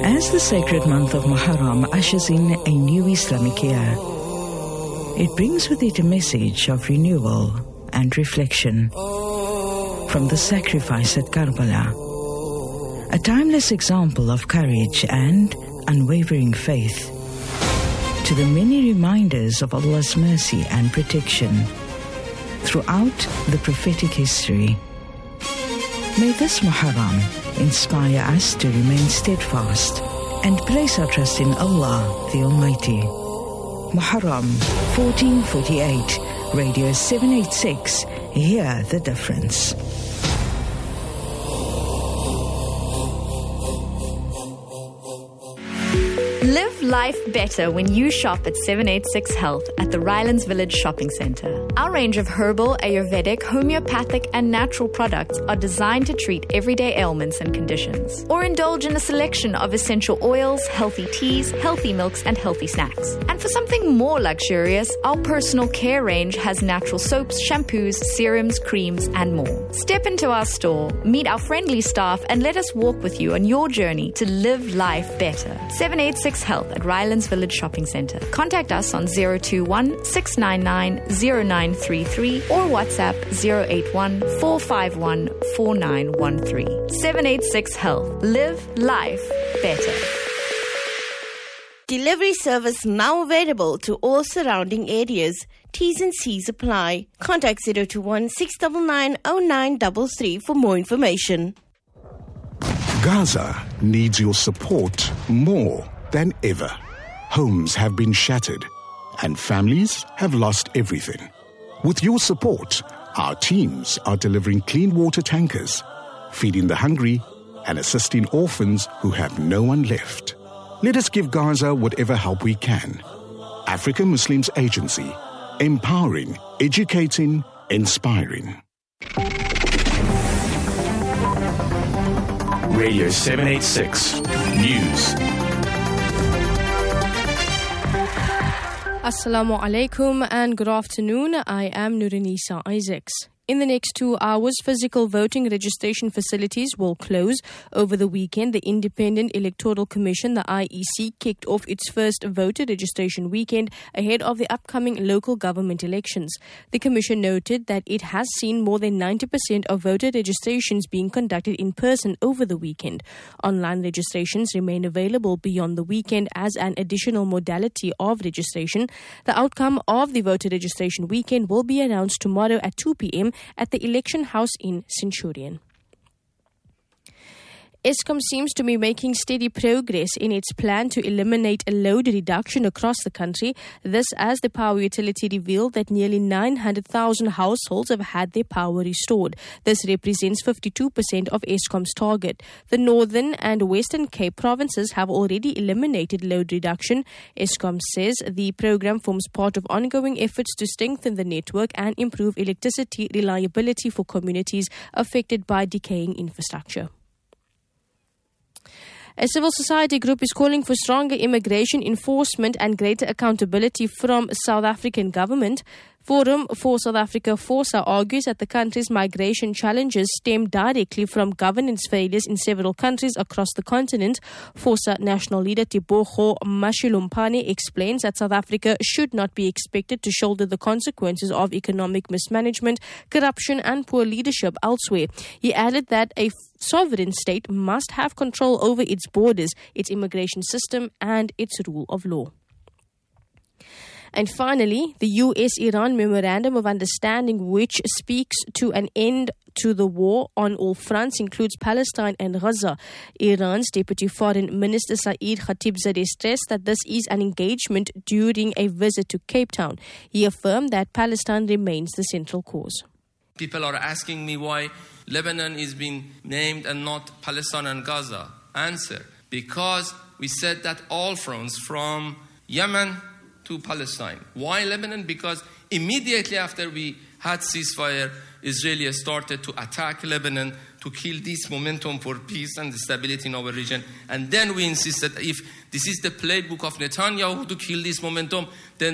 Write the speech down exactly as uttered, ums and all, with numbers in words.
As the sacred month of Muharram ushers in a new Islamic year, it brings with it a message of renewal and reflection. From the sacrifice at Karbala, a timeless example of courage and unwavering faith, to the many reminders of Allah's mercy and protection throughout the prophetic history. May this Muharram inspire us to remain steadfast and place our trust in Allah the Almighty. Muharram fourteen forty-eight, Radio seven eighty-six, hear the difference. Live life better when you shop at seven eighty-six Health at the Rylands Village Shopping Centre. Our range of herbal, Ayurvedic, homeopathic and natural products are designed to treat everyday ailments and conditions. Or indulge in a selection of essential oils, healthy teas, healthy milks and healthy snacks. And for something more luxurious, our personal care range has natural soaps, shampoos, serums, creams and more. Step into our store, meet our friendly staff and let us walk with you on your journey to live life better. seven eighty-six Health at Rylands Village Shopping Centre. Contact us on zero two one, six nine nine, zero nine three three or WhatsApp zero eight one, four five one, four nine one three. seven eighty-six Health. Live life better. Delivery service now available to all surrounding areas. T's and C's apply. Contact zero two one, six nine nine, zero nine three three for more information. Gaza needs your support more than ever. Homes have been shattered and families have lost everything. With your support, our teams are delivering clean water tankers, feeding the hungry and assisting orphans who have no one left. Let us give Gaza whatever help we can. African Muslims Agency, empowering, educating, inspiring. Radio seven eighty-six News. Assalamu alaikum and good afternoon. I am Nurinisa Isaacs. In the next two hours, physical voting registration facilities will close. Over the weekend, the Independent Electoral Commission, the I E C, kicked off its first voter registration weekend ahead of the upcoming local government elections. The Commission noted that it has seen more than ninety percent of voter registrations being conducted in person over the weekend. Online registrations remain available beyond the weekend as an additional modality of registration. The outcome of the voter registration weekend will be announced tomorrow at two p.m. at the Election House in Centurion. Eskom seems to be making steady progress in its plan to eliminate a load reduction across the country. This as the power utility revealed that nearly nine hundred thousand households have had their power restored. This represents fifty-two percent of Eskom's target. The Northern and Western Cape provinces have already eliminated load reduction. Eskom says the program forms part of ongoing efforts to strengthen the network and improve electricity reliability for communities affected by decaying infrastructure. A civil society group is calling for stronger immigration enforcement and greater accountability from South African government. Forum for South Africa, FOSA, argues that the country's migration challenges stem directly from governance failures in several countries across the continent. FOSA national leader Tebogo Mashilumpane explains that South Africa should not be expected to shoulder the consequences of economic mismanagement, corruption and poor leadership elsewhere. He added that a sovereign state must have control over its borders, its immigration system and its rule of law. And finally, the U S Iran Memorandum of Understanding, which speaks to an end to the war on all fronts, includes Palestine and Gaza. Iran's Deputy Foreign Minister Saeed Khatibzadeh stressed that this is an engagement during a visit to Cape Town. He affirmed that Palestine remains the central cause. People are asking me why Lebanon is being named and not Palestine and Gaza. Answer: because we said that all fronts from Yemen to Palestine. Why Lebanon? Because immediately after we had ceasefire, Israel started to attack Lebanon to kill this momentum for peace and stability in our region. And then we insisted if this is the playbook of Netanyahu to kill this momentum, then